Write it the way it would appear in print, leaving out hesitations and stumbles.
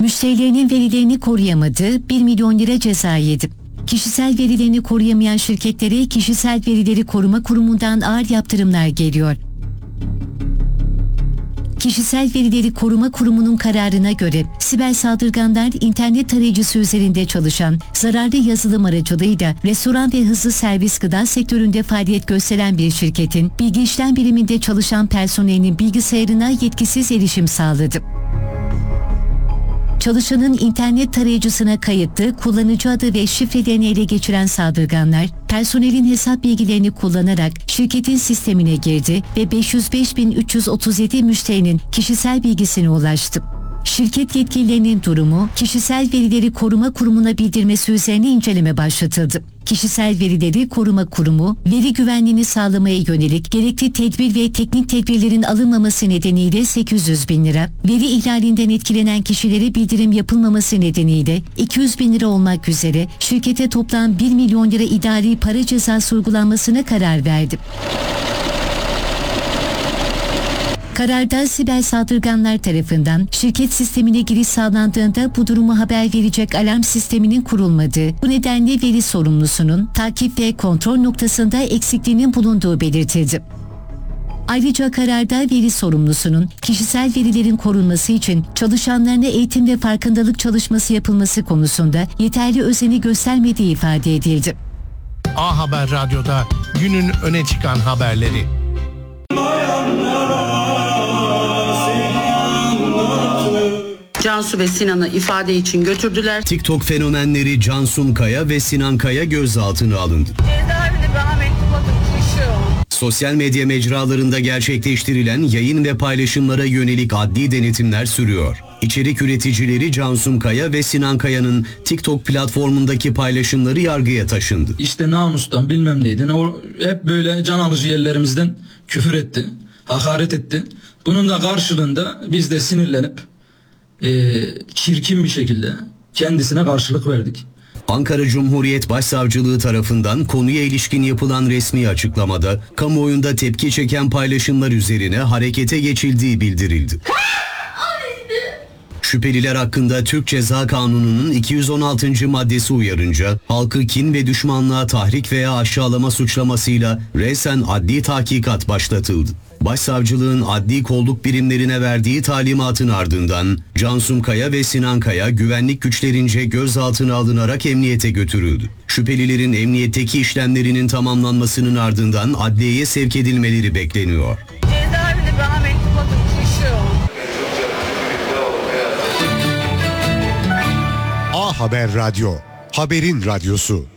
Müşterilerinin verilerini koruyamadı, 1 milyon lira ceza yedi. Kişisel verilerini koruyamayan şirketlere Kişisel Verileri Koruma Kurumu'ndan ağır yaptırımlar geliyor. Kişisel Verileri Koruma Kurumu'nun kararına göre siber saldırganlar internet tarayıcısı üzerinde çalışan zararlı yazılım aracılığıyla restoran ve hızlı servis gıda sektöründe faaliyet gösteren bir şirketin bilgi işlem biriminde çalışan personelinin bilgisayarına yetkisiz erişim sağladı. Çalışanın internet tarayıcısına kayıtlı kullanıcı adı ve şifrelerini ele geçiren saldırganlar, personelin hesap bilgilerini kullanarak şirketin sistemine girdi ve 505.337 müşterinin kişisel bilgisine ulaştı. Şirket yetkililerinin durumu, Kişisel Verileri Koruma Kurumu'na bildirmesi üzerine inceleme başlatıldı. Kişisel Verileri Koruma Kurumu, veri güvenliğini sağlamaya yönelik gerekli tedbir ve teknik tedbirlerin alınmaması nedeniyle 800.000 lira, veri ihlalinden etkilenen kişilere bildirim yapılmaması nedeniyle 200.000 lira olmak üzere şirkete toplam 1 milyon lira idari para cezası uygulanmasına karar verdi. Kararda siber saldırganlar tarafından şirket sistemine giriş sağlandığında bu durumu haber verecek alarm sisteminin kurulmadığı, bu nedenle veri sorumlusunun takip ve kontrol noktasında eksikliğinin bulunduğu belirtildi. Ayrıca kararda veri sorumlusunun kişisel verilerin korunması için çalışanlarına eğitim ve farkındalık çalışması yapılması konusunda yeterli özeni göstermediği ifade edildi. A Haber Radyo'da günün öne çıkan haberleri. Cansu ve Sinan'ı ifade için götürdüler. TikTok fenomenleri Cansu Kaya ve Sinan Kaya gözaltına alındı. Cezaevinde bana mektup atılmışı. Sosyal medya mecralarında gerçekleştirilen yayın ve paylaşımlara yönelik adli denetimler sürüyor. İçerik üreticileri Cansu Kaya ve Sinan Kaya'nın TikTok platformundaki paylaşımları yargıya taşındı. İşte namustan bilmem neydi. Hep böyle can alıcı yerlerimizden küfür etti, hakaret etti. Bunun da karşılığında biz de sinirlenip çirkin bir şekilde kendisine karşılık verdik. Ankara Cumhuriyet Başsavcılığı tarafından konuya ilişkin yapılan resmi açıklamada kamuoyunda tepki çeken paylaşımlar üzerine harekete geçildiği bildirildi. Şüpheliler hakkında Türk Ceza Kanunu'nun 216. maddesi uyarınca halkı kin ve düşmanlığa tahrik veya aşağılama suçlamasıyla resen adli tahkikat başlatıldı. Başsavcılığın adli kolluk birimlerine verdiği talimatın ardından Cansu Kaya ve Sinan Kaya güvenlik güçlerince gözaltına alınarak emniyete götürüldü. Şüphelilerin emniyetteki işlemlerinin tamamlanmasının ardından adliyeye sevk edilmeleri bekleniyor. Cezaevinde bana mektup atılmışı. A Haber Radyo, haberin radyosu.